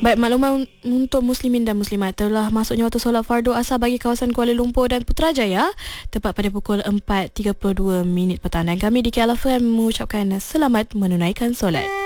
Baik, makluman untuk muslimin dan muslimat, telah masuknya waktu solat fardu asar bagi kawasan Kuala Lumpur dan Putrajaya tepat pada pukul 4.32 petang. Dan kami di KL FM mengucapkan selamat menunaikan solat.